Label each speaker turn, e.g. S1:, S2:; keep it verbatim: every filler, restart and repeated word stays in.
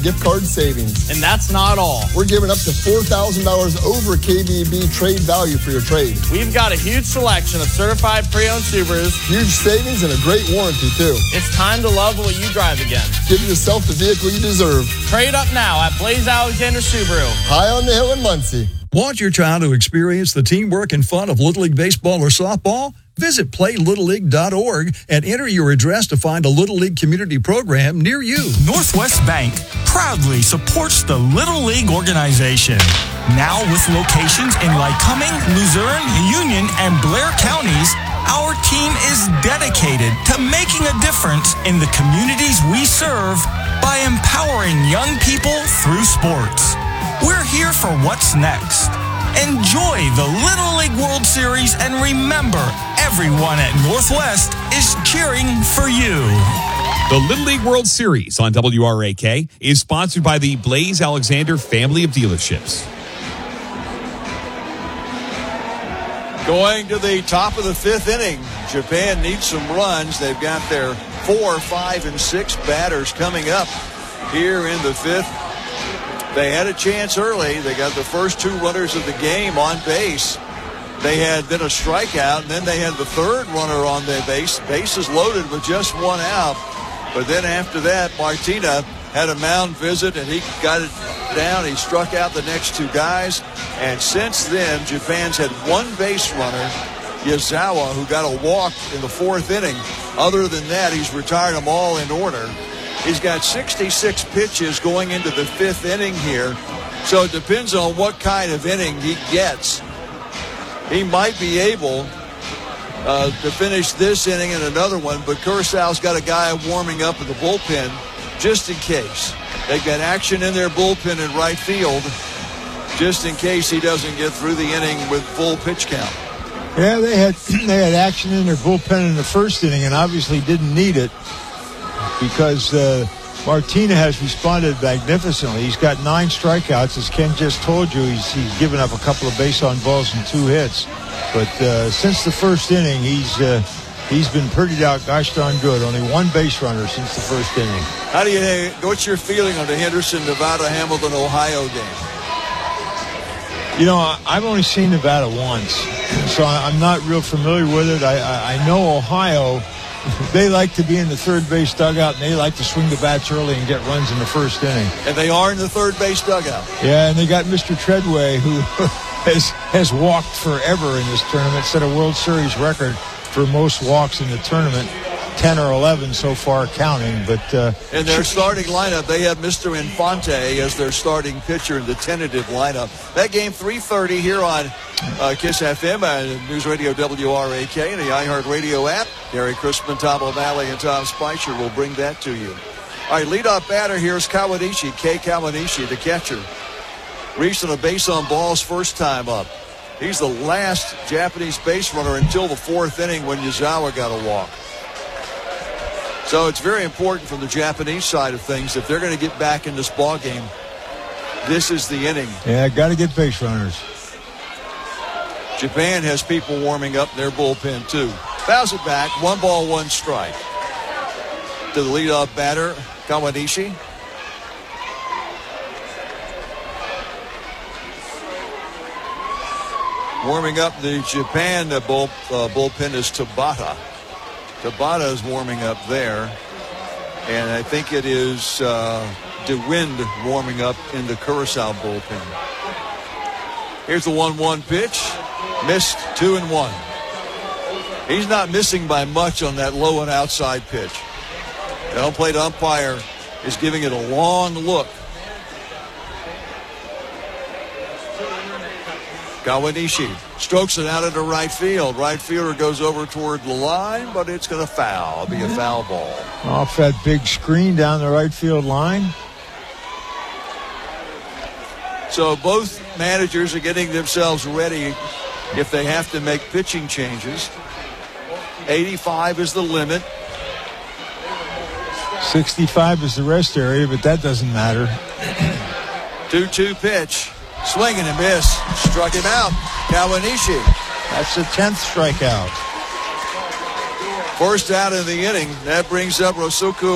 S1: gift card savings.
S2: And that's not all.
S1: We're giving up to four thousand dollars over K B B trade value for your trade.
S2: We've got a huge selection of certified pre-owned Subarus.
S1: Huge savings and a great warranty, too.
S2: It's time to love what you drive again.
S1: Give yourself the vehicle you deserve.
S2: Trade up now at Blaze Alexander Subaru.
S1: High on the hill in Muncie.
S3: Want your child to experience the teamwork and fun of Little League baseball or softball? Visit play little league dot org and enter your address to find a Little League community program near you.
S4: Northwest Bank proudly supports the Little League organization. Now with locations in Lycoming, Luzerne, Union, and Blair counties, our team is dedicated to making a difference in the communities we serve by empowering young people through sports. We're here for what's next. Enjoy the Little League World Series and remember, everyone at Northwest is cheering for you.
S5: The Little League World Series on W R A K is sponsored by the Blaze Alexander family of dealerships.
S6: Going to the top of the fifth inning, Japan needs some runs. They've got their four, five, and six batters coming up here in the fifth. They had a chance early. They got the first two runners of the game on base. They had then a strikeout, and then they had the third runner on the base. Bases loaded with just one out. But then after that, Martina had a mound visit, and he got it down. He struck out the next two guys. And since then, Japan's had one base runner, Yazawa, who got a walk in the fourth inning. Other than that, he's retired them all in order. He's got sixty-six pitches going into the fifth inning here. So it depends on what kind of inning he gets. He might be able uh, to finish this inning and another one, but Curaçao's got a guy warming up in the bullpen just in case. They've got action in their bullpen in right field just in case he doesn't get through the inning with full pitch count.
S7: Yeah, they had they had action in their bullpen in the first inning and obviously didn't need it, because uh, Martina has responded magnificently. He's got nine strikeouts. As Ken just told you, he's, he's given up a couple of base on balls and two hits. But uh, since the first inning, he's uh, he's been pretty out, gosh darn good. Only one base runner since the first inning.
S6: How do you? What's your feeling on the Henderson, Nevada, Hamilton, Ohio game?
S7: You know, I've only seen Nevada once, so I'm not real familiar with it. I, I, I know Ohio. They like to be in the third base dugout, and they like to swing the bats early and get runs in the first inning.
S6: And they are in the third base dugout.
S7: Yeah, and they got Mister Treadway, who has has walked forever in this tournament, set a World Series record for most walks in the tournament, ten or eleven so far counting. But uh,
S6: in their starting lineup, they have Mister Infante as their starting pitcher in the tentative lineup. That game, three thirty here on uh, KISS F M, uh, News Radio W R A K, and the iHeartRadio app. Gary Crispin, Tom O'Malley, and Tom Spicer will bring that to you. All right, leadoff batter here is Kawanishi, Kei Kawanishi, the catcher. Reached on a base on balls first time up. He's the last Japanese base runner until the fourth inning when Yazawa got a walk. So it's very important from the Japanese side of things. If they're going to get back in this ball game, this is the inning.
S7: Yeah, got to get base runners.
S6: Japan has people warming up in their bullpen, too. Fouls it back, one ball, one strike. To the leadoff batter, Kawanishi. Warming up the Japan uh, bull, uh, bullpen is Tabata. Tabata is warming up there. And I think it is uh, DeWind warming up in the Curaçao bullpen. Here's the one one pitch. Missed two and one. He's not missing by much on that low and outside pitch. The home plate umpire is giving it a long look. Kawanishi strokes it out into right field. Right fielder goes over toward the line, but it's going to foul. It'll be a foul ball.
S7: Off that big screen down the right field line.
S6: So both managers are getting themselves ready if they have to make pitching changes. eighty-five is the limit.
S7: sixty-five is the rest area, but that doesn't matter.
S6: two two pitch. Swing and a miss. Struck him out. Kawanishi.
S7: That's the tenth strikeout.
S6: First out of the inning. That brings up Rosuku